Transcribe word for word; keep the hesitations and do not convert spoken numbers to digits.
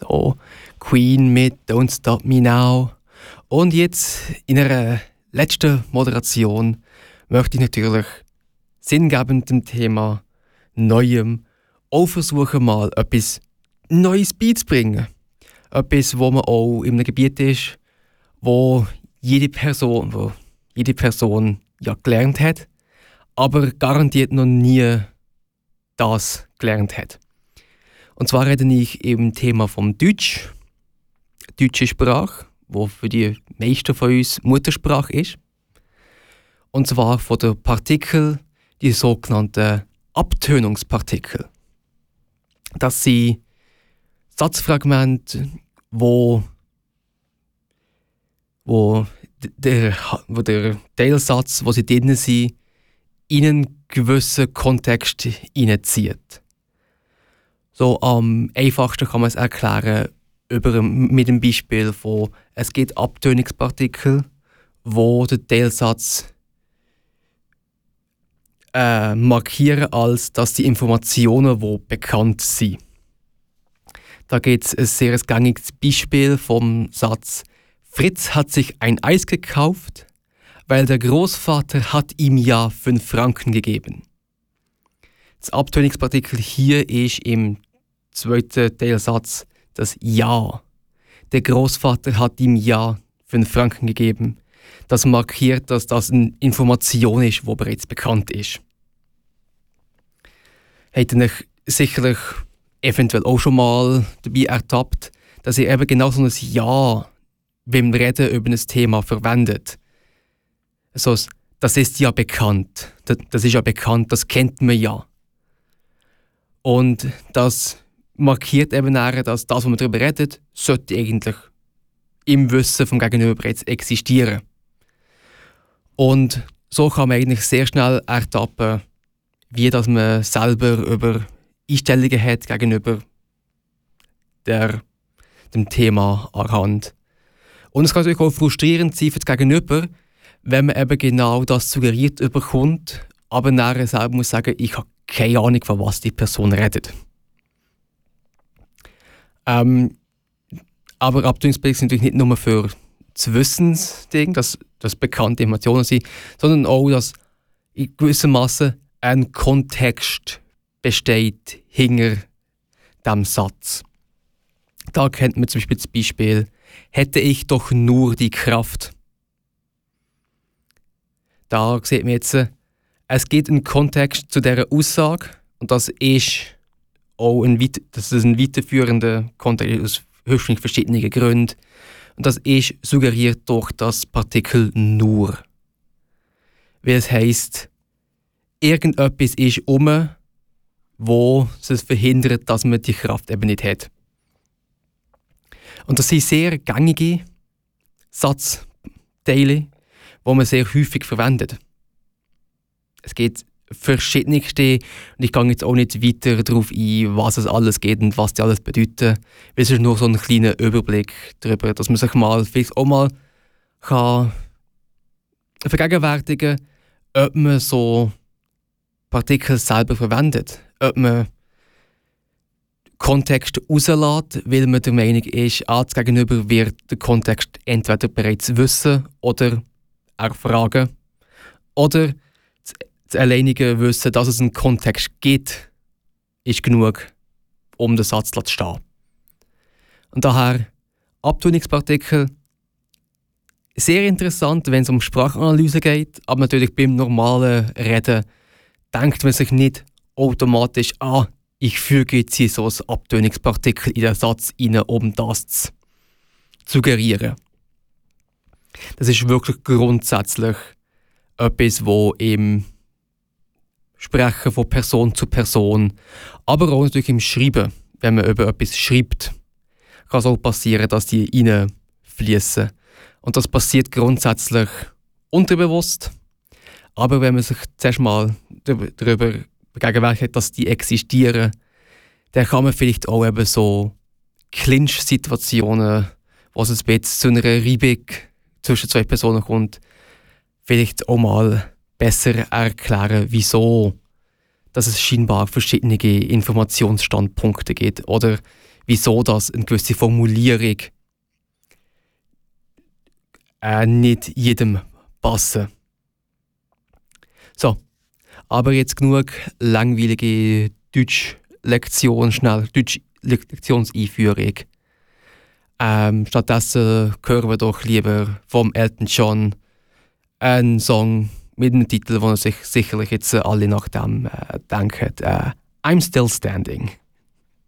So, Queen mit Don't Stop Me Now. Und jetzt in einer letzten Moderation möchte ich natürlich sinngebend dem Thema Neuem auch versuchen, mal etwas Neues beizubringen. Etwas, wo man auch in einem Gebiet ist, wo jede Person, wo jede Person ja gelernt hat, aber garantiert noch nie das gelernt hat. Und zwar rede ich im Thema vom Deutsch, deutsche Sprache, wo für die meisten von uns Muttersprache ist. Und zwar von den Partikeln, die sogenannten Abtönungspartikel. Das sind Satzfragmente, wo, wo, der, wo der Teilsatz, wo sie drin sind, in einen gewissen Kontext hineinzieht. So am einfachsten kann man es erklären über, mit dem Beispiel von es gibt Abtönungspartikel, wo der Teilsatz äh, markieren als dass die Informationen, die bekannt sind. Da gibt es ein sehr gängiges Beispiel vom Satz: Fritz hat sich ein Eis gekauft, weil der Großvater hat ihm ja fünf Franken gegeben. Das Abtönungspartikel hier ist im zweiten Teilsatz das Ja. Der Großvater hat ihm ja fünf Franken gegeben. Das markiert, dass das eine Information ist, die bereits bekannt ist. Habt ihr euch sicherlich eventuell auch schon mal dabei ertappt, dass ihr eben genau so ein Ja beim Reden über ein Thema verwendet. Also, das ist ja bekannt. Das, das ist ja bekannt, das kennt man ja. Und das markiert eben auch, dass das, was man darüber redet, sollte eigentlich im Wissen vom Gegenüber bereits existieren. Und so kann man eigentlich sehr schnell ertappen, wie dass man selber über Einstellungen hat gegenüber der, dem Thema anhand. Und es kann natürlich auch frustrierend sein für das Gegenüber, wenn man eben genau das suggeriert überkommt, aber nachher selber muss sagen, ich habe keine Ahnung, von was die Person redet. Ähm, aber Abtönungspartikel sind natürlich nicht nur für das Wissensding, dass das bekannte Informationen sind, sondern auch, dass in gewissem Maße ein Kontext besteht hinter dem Satz. Da kennt man zum Beispiel das Beispiel: Hätte ich doch nur die Kraft. Da sieht man jetzt, es gibt einen Kontext zu dieser Aussage und das ist auch ein, weit- das ist ein weiterführender Kontext aus höchstwahrscheinlich verschiedenen Gründen. Und das ist suggeriert durch das Partikel nur. Weil es heisst, irgendetwas ist um, wo es verhindert, dass man die Kraft eben nicht hat. Und das sind sehr gängige Satzteile, die man sehr häufig verwendet. Es gibt verschiedenste, und ich gehe jetzt auch nicht weiter darauf ein, was es alles geht und was die alles bedeuten. Es ist nur so ein kleiner Überblick darüber, dass man sich mal vielleicht auch mal kann vergegenwärtigen kann, ob man so Partikel selber verwendet. Ob man Kontext rauslässt, weil man der Meinung ist, ah, das Gegenüber wird den Kontext entweder bereits wissen oder erfragen. Oder das alleinige Wissen, dass es einen Kontext gibt, ist genug, um den Satz zu stehen. Und daher Abtönungspartikel sehr interessant, wenn es um Sprachanalyse geht, aber natürlich beim normalen Reden denkt man sich nicht automatisch, ah, ich füge jetzt hier so ein Abtönungspartikel in den Satz rein, um das zu suggerieren. Das ist wirklich grundsätzlich etwas, wo im Sprechen von Person zu Person, aber auch natürlich im Schreiben, wenn man über etwas schreibt, kann es auch passieren, dass die reinfließen. Und das passiert grundsätzlich unterbewusst. Aber wenn man sich zuerst mal darüber vergegenwärtigt, dass die existieren, dann kann man vielleicht auch eben so Clinch-Situationen, wo es ein bisschen zu einer Reibung zwischen zwei Personen kommt, vielleicht auch mal besser erklären, wieso dass es scheinbar verschiedene Informationsstandpunkte gibt oder wieso das eine gewisse Formulierung äh, nicht jedem passen. So, aber jetzt genug langweilige Deutsch-Lektion, schnell Deutsch-Lektionseinführung. Ähm, stattdessen hören wir doch lieber vom Elton John einen Song mit einem Titel, wo sich sicherlich jetzt alle nach dem äh, denken. Äh, I'm Still Standing.